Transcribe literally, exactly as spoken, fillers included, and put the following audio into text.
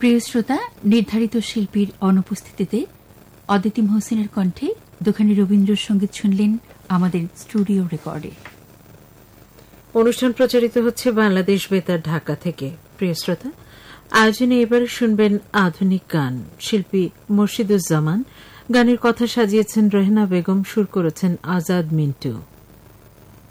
প্রিয় শ্রোতা, নির্ধারিত শিল্পীর অনুপস্থিতিতে অদিতি মহসিনের কণ্ঠে দোকানি রবীন্দ্রসঙ্গীত শুনলেন আমাদের স্টুডিও রেকর্ডে। অনুষ্ঠান প্রচারিত হচ্ছে বাংলাদেশ বেতার ঢাকা থেকে। প্রিয় শ্রোতা, আয়োজনে এবারে শুনবেন আধুনিক গান। শিল্পী মুর্শিদুজ্জামান, গানের কথা সাজিয়েছেন রেহনা বেগম, সুর করেছেন আজাদ মিন্টু।